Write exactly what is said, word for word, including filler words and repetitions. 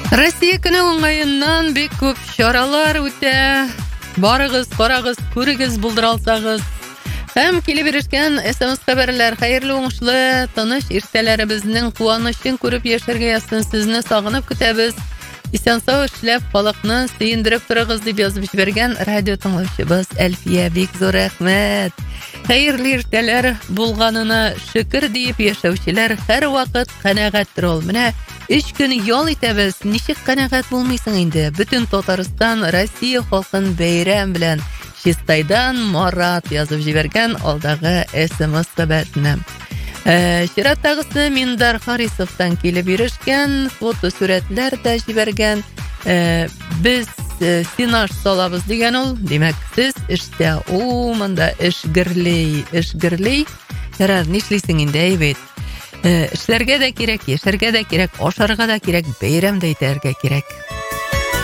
Россия көне уңайыннан бик күп чаралар үтә. Барыгыз, карагыз, күрегез, булдыралсагыз. Һәм килеп ирешкән эс-эм-эс хәбәрләр хәерле уңышлы, тыныч иртәләребезнең куанычын күреп яшәргә язсын. Сезне сагынып көтәбез. Исән-сау эшләп, халыкны сөендереп торыгыз дип язып җибәргән радио тыңлаучыбыз Әлфия, бик зур рәхмәт. Хәерле иртәләр булганына шөкер диеп яшәүчеләр һәрвакыт канәгатьтер ул. Менә өч көн ял итәбез. Ничек канәгать булмыйсың инде? Бөтен Татарстан, Россия халкын бәйрәм белән. Чистайдан Марат язып җибәргән алдагы эс-эм-эс хәбәрне. Э, Чираттагысы Миндар Харисовтан килеп ирешкән, фотосурәтләр дә җибәргән. Э, без э, синаш салабыз дигән ул. Димәк, сез эштә, о, монда эш гөрлей, эш гөрлей. Ярар, нишлисең инде, әйбәт. Э, эшләргә дә кирәк, яшәргә дә кирәк, ашарга да кирәк, бәйрәм дә итәргә кирәк.